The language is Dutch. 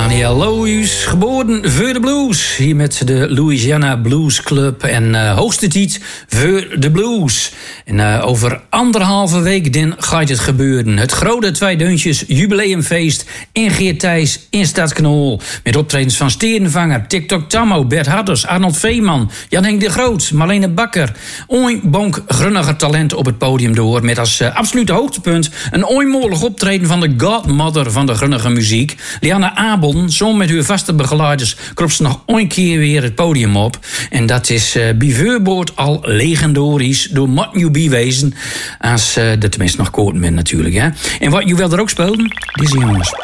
Daniel Lohuis, geboren voor de blues. Hier met de Louisiana Blues Club en hoogste tijd voor de blues. En over 1,5 week dan gaat het gebeuren. Het grote Tweedeuntjes jubileumfeest in Geertijs in Stadskanaal. Met optredens van Sterenvanger, TikTok Tammo, Bert Hatters, Arnold Veeman, Jan-Henk de Groot, Marlene Bakker. Bonk grunniger talent op het podium door. Met als absolute hoogtepunt een onmoedig optreden van de godmother van de grunnige muziek. Lianne Abon, zo met uw vaste begeleiders, kropt ze nog een keer weer het podium op. En dat is bijvoorbeeld al legendarisch door Mott New wezen. Als de tenminste nog koorten bent natuurlijk. Hè. En wat je wil er ook spelen? Deze jongens.